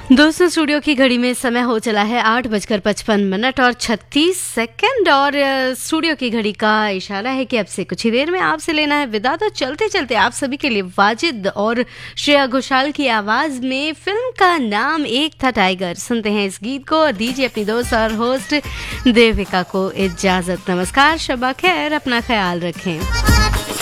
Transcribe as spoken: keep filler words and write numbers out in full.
दोस्तों, स्टूडियो की घड़ी में समय हो चला है आठ बजकर पचपन मिनट और छत्तीस सेकंड और अ, स्टूडियो की घड़ी का इशारा है कि अब से कुछ ही देर में आपसे लेना है विदा। तो चलते चलते आप सभी के लिए वाजिद और श्रेया घोषाल की आवाज में फिल्म का नाम एक था टाइगर सुनते हैं इस गीत को और दीजिए अपनी दोस्त और होस्ट देविका को इजाजत। नमस्कार, शबा खैर, अपना ख्याल रखें।